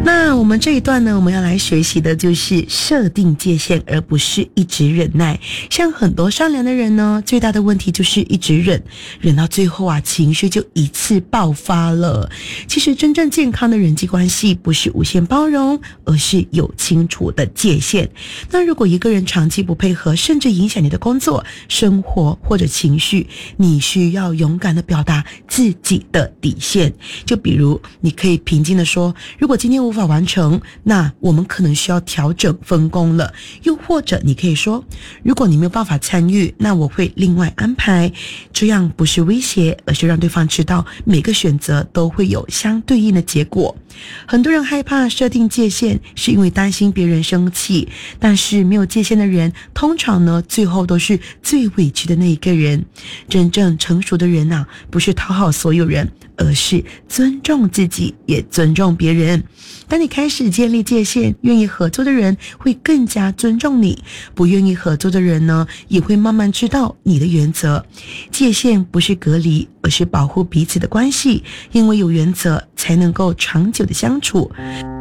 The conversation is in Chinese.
那我们这一段呢，我们要来学习的就是设定界限，而不是一直忍耐。像很多善良的人呢，最大的问题就是一直忍到最后啊，情绪就一次爆发了。其实真正健康的人际关系不是无限包容，而是有清楚的界限。那如果一个人长期不配合，甚至影响你的工作、生活或者情绪，你需要勇敢的表达自己的底线。就比如你可以平静的说，如果今天无法完成，那我们可能需要调整分工了。又或者你可以说，如果你没有办法参与，那我会另外安排。这样不是威胁，而是让对方知道每个选择都会有相对应的结果。很多人害怕设定界限，是因为担心别人生气，但是没有界限的人，通常呢，最后都是最委屈的那一个人。真正成熟的人啊，不是讨好所有人，而是尊重自己，也尊重别人。当你开始建立界限，愿意合作的人会更加尊重你，不愿意合作的人呢，也会慢慢知道你的原则。界限不是隔离，而是保护彼此的关系，因为有原则才能够长久的相处。